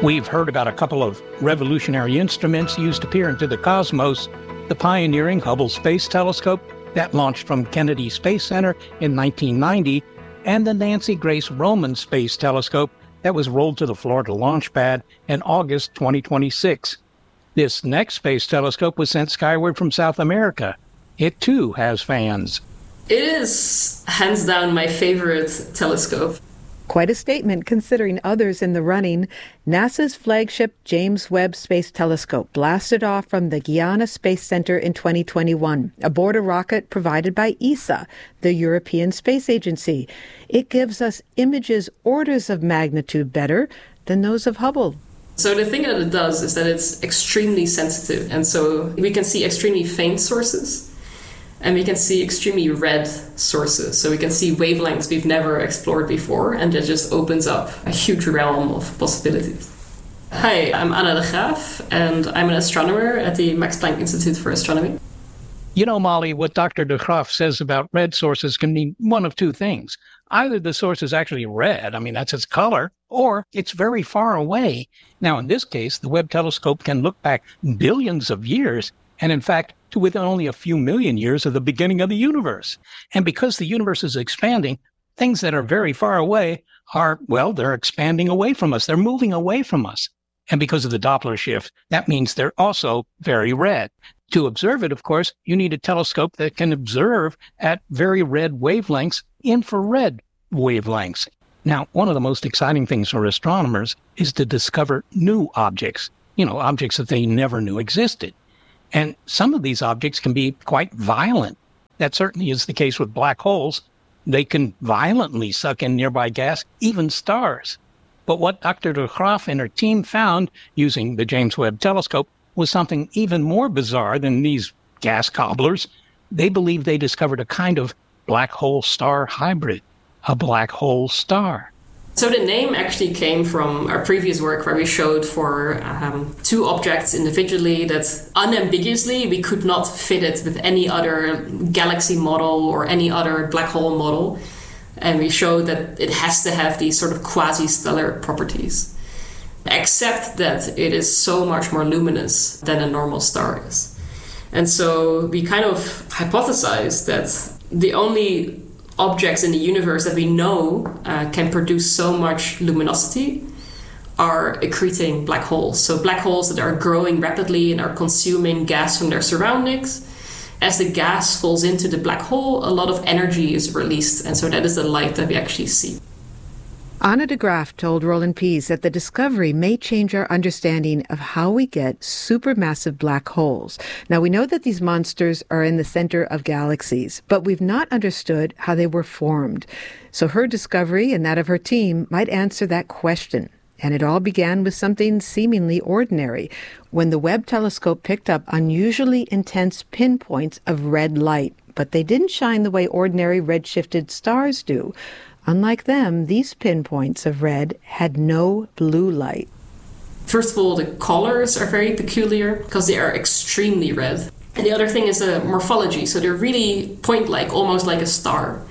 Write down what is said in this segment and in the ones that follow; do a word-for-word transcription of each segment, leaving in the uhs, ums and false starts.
We've heard about a couple of revolutionary instruments used to peer into the cosmos: the pioneering Hubble Space Telescope that launched from Kennedy Space Center in nineteen ninety, and the Nancy Grace Roman Space Telescope that was rolled to the Florida launch pad in August twenty twenty-six. This next space telescope was sent skyward from South America. It too has fans. It is hands down my favorite telescope. Quite a statement considering others in the running. NASA's flagship James Webb Space Telescope blasted off from the Guiana Space Center in twenty twenty-one aboard a rocket provided by E S A, the European Space Agency. It gives us images orders of magnitude better than those of Hubble. So the thing that it does is that it's extremely sensitive, and so we can see extremely faint sources. And we can see extremely red sources. So we can see wavelengths we've never explored before, and that just opens up a huge realm of possibilities. Hi, I'm Anna de Graaf, and I'm an astronomer at the Max Planck Institute for Astronomy. You know, Molly, what Doctor de Graaf says about red sources can mean one of two things. Either the source is actually red, I mean, that's its color, or it's very far away. Now, in this case, the Webb telescope can look back billions of years, and in fact, to within only a few million years of the beginning of the universe. And because the universe is expanding, things that are very far away are, well, they're expanding away from us. They're moving away from us. And because of the Doppler shift, that means they're also very red. To observe it, of course, you need a telescope that can observe at very red wavelengths, infrared wavelengths. Now, one of the most exciting things for astronomers is to discover new objects, you know, objects that they never knew existed. And some of these objects can be quite violent. That certainly is the case with black holes. They can violently suck in nearby gas, even stars. But what Doctor de Graaf and her team found using the James Webb Telescope was something even more bizarre than these gas cobblers. They believe they discovered a kind of black hole star hybrid, a black hole star. So the name actually came from our previous work where we showed for um, two objects individually that unambiguously we could not fit it with any other galaxy model or any other black hole model. And we showed that it has to have these sort of quasi-stellar properties, except that it is so much more luminous than a normal star is. And so we kind of hypothesized that the only objects in the universe that we know uh, can produce so much luminosity are accreting black holes. So black holes that are growing rapidly and are consuming gas from their surroundings. As the gas falls into the black hole, a lot of energy is released, and so that is the light that we actually see. Anna de Graaf told Roland Pease that the discovery may change our understanding of how we get supermassive black holes. Now, we know that these monsters are in the center of galaxies, but we've not understood how they were formed. So her discovery and that of her team might answer that question. And it all began with something seemingly ordinary, when the Webb telescope picked up unusually intense pinpoints of red light. But they didn't shine the way ordinary red-shifted stars do. Unlike them, these pinpoints of red had no blue light. First of all, the colors are very peculiar because they are extremely red. And the other thing is the morphology. So they're really point-like, almost like a star.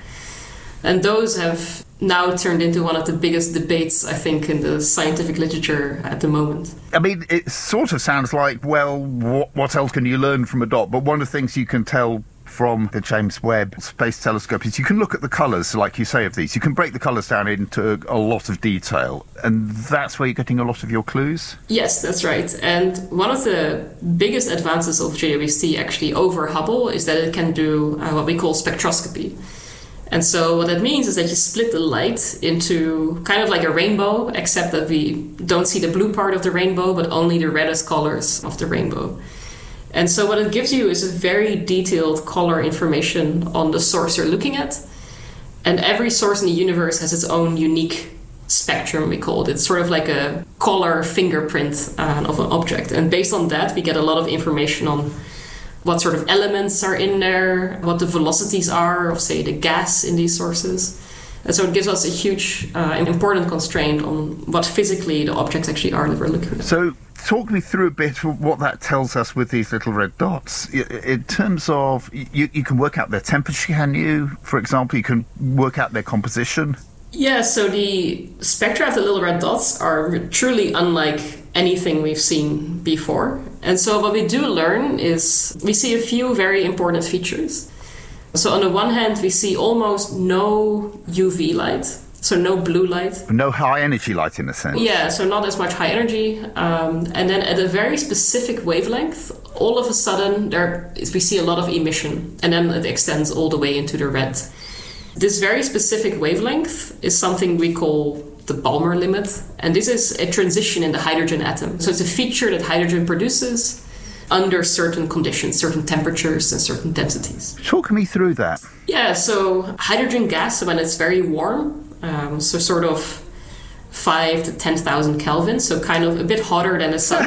And those have now turned into one of the biggest debates, I think, in the scientific literature at the moment. I mean, it sort of sounds like, well, what, what else can you learn from a dot? But one of the things you can tell from the James Webb Space Telescope is you can look at the colours, like you say, of these. You can break the colours down into a lot of detail, and that's where you're getting a lot of your clues? Yes, that's right. And one of the biggest advances of J W S T actually over Hubble is that it can do uh, what we call spectroscopy. And so what that means is that you split the light into kind of like a rainbow, except that we don't see the blue part of the rainbow, but only the reddest colors of the rainbow. And so what it gives you is a very detailed color information on the source you're looking at. And every source in the universe has its own unique spectrum, we call it. It's sort of like a color fingerprint uh, of an object. And based on that, we get a lot of information on what sort of elements are in there, what the velocities are of, say, the gas in these sources. And so it gives us a huge uh, and important constraint on what physically the objects actually are that we're looking at. So talk me through a bit of what that tells us with these little red dots. In terms of, you, you can work out their temperature, can you? For example, you can work out their composition. Yeah, so the spectra of the little red dots are truly unlike anything we've seen before. And so what we do learn is we see a few very important features. So on the one hand, we see almost no U V light, so no blue light. No high energy light in a sense. Yeah, so not as much high energy. Um, and then at a very specific wavelength, all of a sudden there is, we see a lot of emission, and then it extends all the way into the red. This very specific wavelength is something we call the Balmer limit, and this is a transition in the hydrogen atom. So it's a feature that hydrogen produces under certain conditions, certain temperatures and certain densities. Talk me through that. Yeah, so hydrogen gas, when it's very warm, um, so sort of five to ten thousand Kelvin, so kind of a bit hotter than the sun.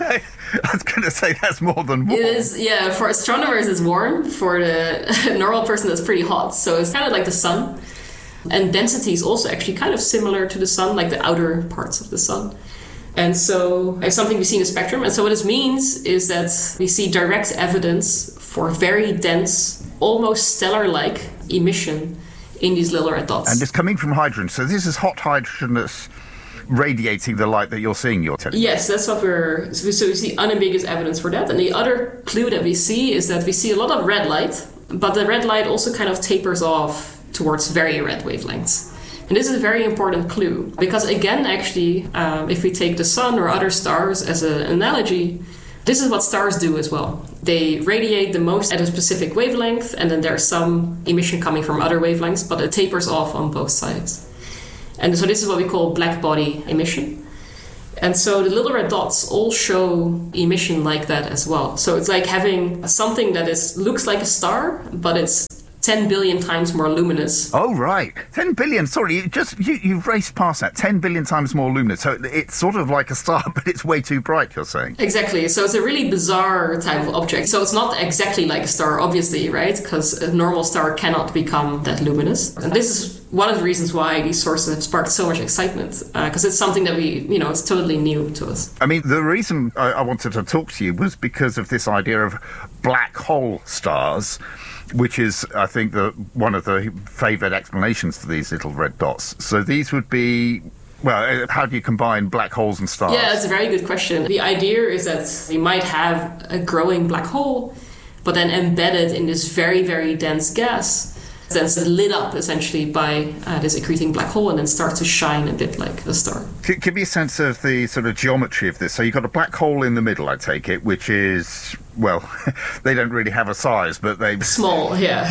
I was going to say that's more than warm. It is, yeah, for astronomers it's warm. For the normal person it's pretty hot. So it's kind of like the sun. And density is also actually kind of similar to the sun, like the outer parts of the sun. And so it's something we see in the spectrum. And so what this means is that we see direct evidence for very dense, almost stellar-like emission in these little red dots. And it's coming from hydrogen. So this is hot hydrogen that's radiating the light that you're seeing, you're telling me. Yes, that's what we're... So we see unambiguous evidence for that. And the other clue that we see is that we see a lot of red light, but the red light also kind of tapers off towards very red wavelengths. And this is a very important clue, because again, actually, um, if we take the sun or other stars as an analogy, this is what stars do as well. They radiate the most at a specific wavelength, and then there's some emission coming from other wavelengths, but it tapers off on both sides. And so this is what we call black body emission. And so the little red dots all show emission like that as well. So it's like having something that is looks like a star, but it's ten billion times more luminous. Oh, right. ten billion. Sorry, you just you, you've raced past that. ten billion times more luminous. So it's sort of like a star, but it's way too bright, you're saying. Exactly. So it's a really bizarre type of object. So it's not exactly like a star, obviously, right? Because a normal star cannot become that luminous. And this is one of the reasons why these sources have sparked so much excitement, because uh, it's something that we, you know, it's totally new to us. I mean, the reason I, I wanted to talk to you was because of this idea of black hole stars, which is, I think, the one of the favoured explanations for these little red dots. So these would be, well, how do you combine black holes and stars? Yeah, that's a very good question. The idea is that we might have a growing black hole, but then embedded in this very, very dense gas, then it's lit up essentially by uh, this accreting black hole, and then start to shine a bit like a star. G- give me a sense of the sort of geometry of this. So you've got a black hole in the middle, I take it, which is, well, they don't really have a size, but they... Small, yeah.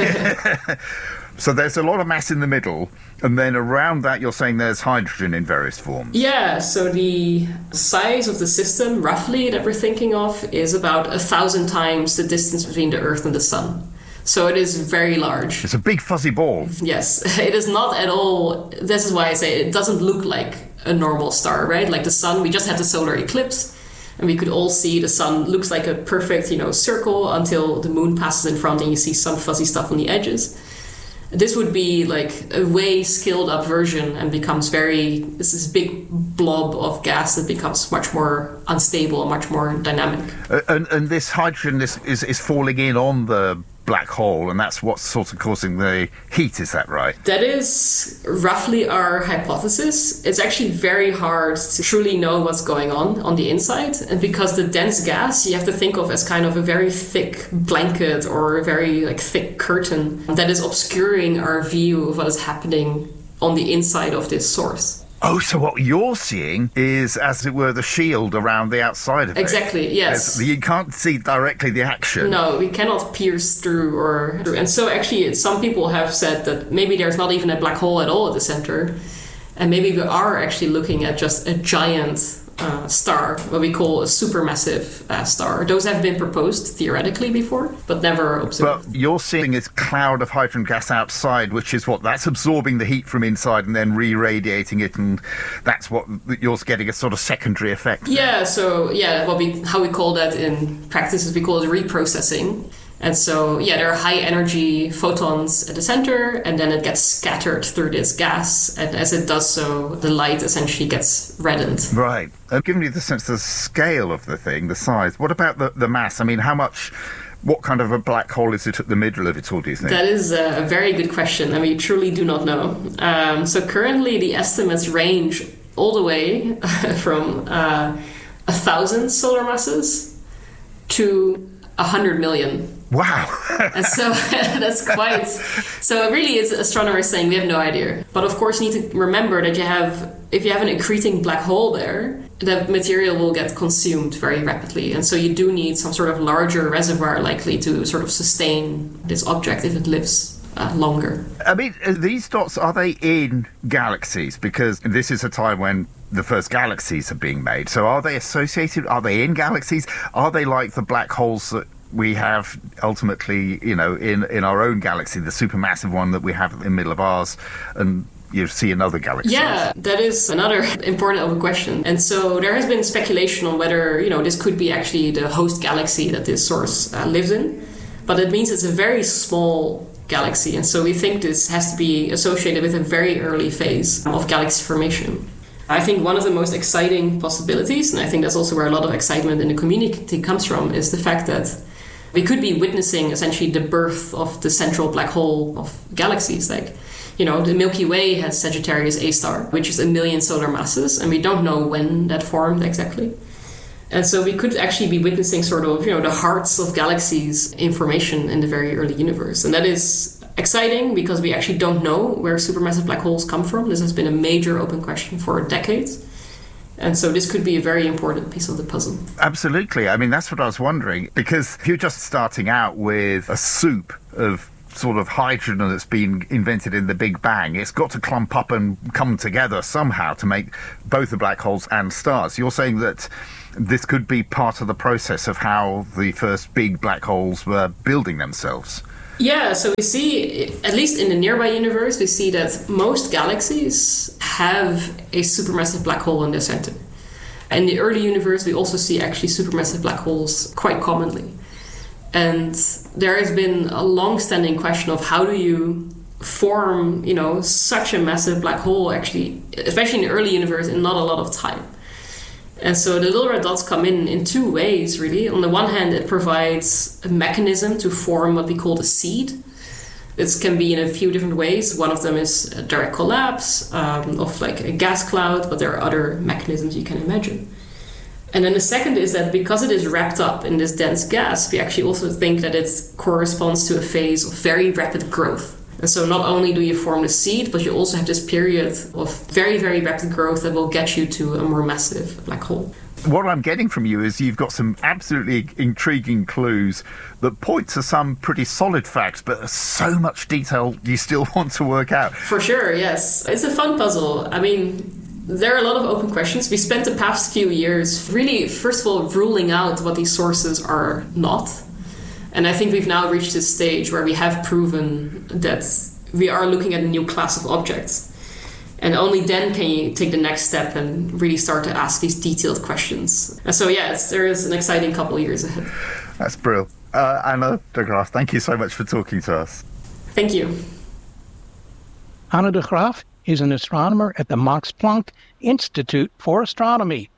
So there's a lot of mass in the middle, and then around that you're saying there's hydrogen in various forms. Yeah, so the size of the system, roughly, that we're thinking of is about a thousand times the distance between the Earth and the Sun. So it is very large. It's a big fuzzy ball. Yes, it is not at all. This is why I say it doesn't look like a normal star, right? Like the sun, we just had the solar eclipse, and we could all see the sun looks like a perfect, you know, circle until the moon passes in front and you see some fuzzy stuff on the edges. This would be like a way scaled up version and becomes very, this is big blob of gas that becomes much more unstable and much more dynamic. Uh, and, and this hydrogen is, is, is falling in on the black hole, and that's what's sort of causing the heat, is that right? That is roughly our hypothesis. It's actually very hard to truly know what's going on on the inside, and because the dense gas you have to think of as kind of a very thick blanket or a very like thick curtain that is obscuring our view of what is happening on the inside of this source. Oh, so what you're seeing is, as it were, the shield around the outside of it. Exactly, yes. There's, you can't see directly the action. No, we cannot pierce through or through. And so actually some people have said that maybe there's not even a black hole at all at the center. And maybe we are actually looking at just a giant uh, star, what we call a supermassive uh, star. Those have been proposed theoretically before, but never observed. But you're seeing this cloud of hydrogen gas outside, which is what? That's absorbing the heat from inside and then re-radiating it, and that's what you're getting a sort of secondary effect. Yeah, so yeah, what we how we call that in practice is we call it reprocessing. And so, yeah, there are high energy photons at the center, and then it gets scattered through this gas. And as it does so, the light essentially gets reddened. Right. Uh, giving you the sense of the scale of the thing, the size, what about the, the mass? I mean, how much What kind of a black hole is it at the middle of it all, do you think? That is a very good question, and we truly do not know. Um, so currently the estimates range all the way from uh, a thousand solar masses to a hundred million. Wow. And so that's quite... So really it's astronomers saying we have no idea. But of course you need to remember that you have... If you have an accreting black hole there, the material will get consumed very rapidly. And so you do need some sort of larger reservoir likely to sort of sustain this object if it lives uh, longer. I mean, these dots, are they in galaxies? Because this is a time when the first galaxies are being made. So are they associated? Are they in galaxies? Are they like the black holes that we have ultimately, you know, in, in our own galaxy, the supermassive one that we have in the middle of ours, and you see another galaxy? Yeah, that is another important open question. And so there has been speculation on whether, you know, this could be actually the host galaxy that this source uh, lives in. But it means it's a very small galaxy. And so we think this has to be associated with a very early phase of galaxy formation. I think one of the most exciting possibilities, and I think that's also where a lot of excitement in the community comes from, is the fact that we could be witnessing essentially the birth of the central black hole of galaxies. Like, you know, the Milky Way has Sagittarius A star, which is a million solar masses, and we don't know when that formed exactly. And so we could actually be witnessing sort of, you know, the hearts of galaxies in formation in the very early universe. And that is exciting because we actually don't know where supermassive black holes come from. This has been a major open question for decades. And so this could be a very important piece of the puzzle. Absolutely. I mean, that's what I was wondering. Because if you're just starting out with a soup of sort of hydrogen that's been invented in the Big Bang, it's got to clump up and come together somehow to make both the black holes and stars. You're saying that this could be part of the process of how the first big black holes were building themselves. Yeah, so we see, at least in the nearby universe, we see that most galaxies have a supermassive black hole in their center. In the early universe, we also see actually supermassive black holes quite commonly. And there has been a long-standing question of how do you form, you know, such a massive black hole, actually, especially in the early universe, in not a lot of time. And so the little red dots come in in two ways, really. On the one hand, it provides a mechanism to form what we call the seed. It can be in a few different ways. One of them is a direct collapse um, of like a gas cloud, but there are other mechanisms you can imagine. And then the second is that because it is wrapped up in this dense gas, we actually also think that it corresponds to a phase of very rapid growth. And so not only do you form the seed, but you also have this period of very, very rapid growth that will get you to a more massive black hole. What I'm getting from you is you've got some absolutely intriguing clues that point to some pretty solid facts, but there's so much detail you still want to work out. For sure, yes. It's a fun puzzle. I mean, there are a lot of open questions. We spent the past few years really, first of all, ruling out what these sources are not. And I think we've now reached this stage where we have proven that we are looking at a new class of objects. And only then can you take the next step and really start to ask these detailed questions. And so, yeah, it's, there is an exciting couple of years ahead. That's brilliant. Uh, Anna de Graaf, thank you so much for talking to us. Thank you. Anna de Graaf is an astronomer at the Max Planck Institute for Astronomy.